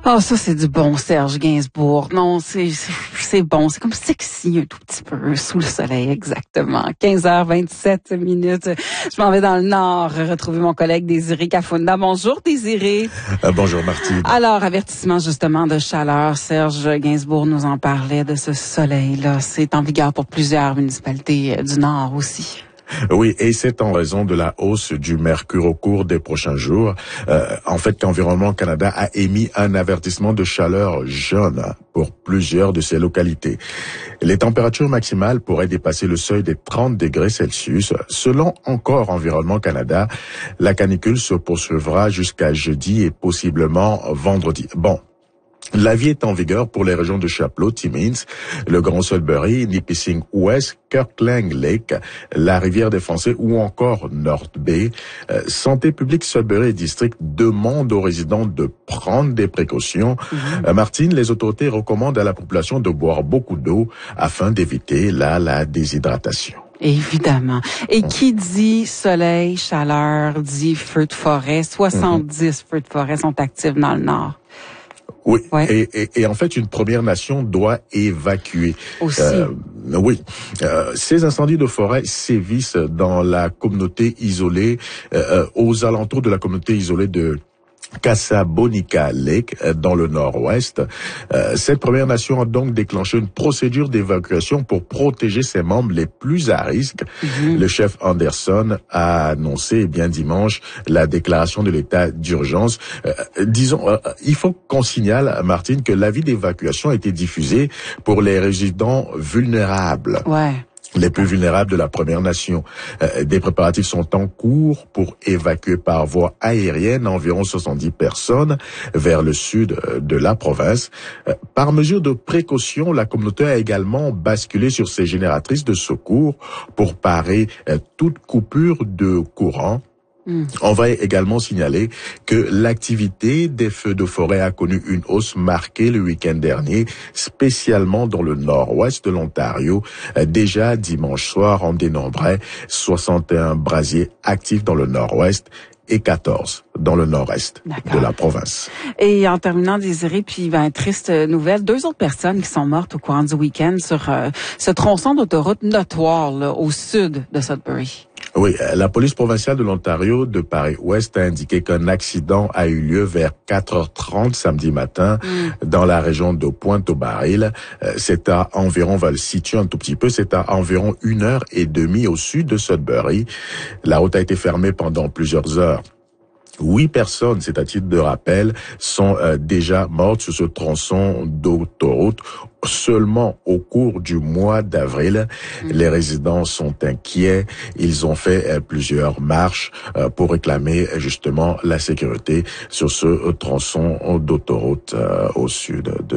Ah, ça, c'est du bon Serge Gainsbourg. Non, c'est bon. C'est comme sexy un tout petit peu, sous le soleil, exactement. 15h27 minutes. Je m'en vais dans le Nord retrouver mon collègue Désiré Kafunda. Bonjour, Désiré. Bonjour, Martine. Alors, avertissement justement de chaleur. Serge Gainsbourg nous en parlait de ce soleil-là. C'est en vigueur pour plusieurs municipalités du Nord aussi. Oui, et c'est en raison de la hausse du mercure au cours des prochains jours. En fait, qu'Environnement Canada a émis un avertissement de chaleur jaune pour plusieurs de ces localités. Les températures maximales pourraient dépasser le seuil des 30 degrés Celsius. Selon encore Environnement Canada, la canicule se poursuivra jusqu'à jeudi et possiblement vendredi. Bon. L'avis est en vigueur pour les régions de Chapleau, Timmins, le Grand Sudbury, Nipissing Ouest, Kirkland Lake, la Rivière des Français ou encore North Bay. Santé publique Sudbury et District demande aux résidents de prendre des précautions. Martine, les autorités recommandent à la population de boire beaucoup d'eau afin d'éviter la déshydratation. Évidemment. Et qui dit soleil, chaleur, dit feu de forêt. 70 feux de forêt sont actifs dans le Nord. Oui, ouais. et en fait, une Première Nation doit évacuer. Aussi. Oui, ces incendies de forêt sévissent dans la communauté isolée, aux alentours de la communauté isolée de Casabonica Lake, dans le nord-ouest. Cette Première Nation a donc déclenché une procédure d'évacuation pour protéger ses membres les plus à risque. Le chef Anderson a annoncé dimanche la déclaration de l'état d'urgence. Il faut qu'on signale, Martine, que l'avis d'évacuation a été diffusé pour les résidents vulnérables. Ouais. Les plus vulnérables de la Première Nation. Des préparatifs sont en cours pour évacuer par voie aérienne environ 70 personnes vers le sud de la province. Par mesure de précaution, la communauté a également basculé sur ses génératrices de secours pour parer toute coupure de courant. On va également signaler que l'activité des feux de forêt a connu une hausse marquée le week-end dernier, spécialement dans le nord-ouest de l'Ontario. Déjà dimanche soir, on dénombrait 61 brasiers actifs dans le nord-ouest et 14 dans le nord-est de la province. Et en terminant, Désiré, puis triste nouvelle, 2 autres personnes qui sont mortes au courant du week-end sur ce tronçon d'autoroute notoire là, au sud de Sudbury. Oui, la police provinciale de l'Ontario de Paris-Ouest a indiqué qu'un accident a eu lieu vers 4h30 samedi matin dans la région de Pointe-au-Baril. C'est à environ, on va le situer un tout petit peu, c'est à environ 1h30 au sud de Sudbury. La route a été fermée pendant plusieurs heures. 8 personnes, c'est à titre de rappel, sont déjà mortes sur ce tronçon d'autoroute seulement au cours du mois d'avril. Les résidents sont inquiets. Ils ont fait plusieurs marches pour réclamer justement la sécurité sur ce tronçon d'autoroute au sud de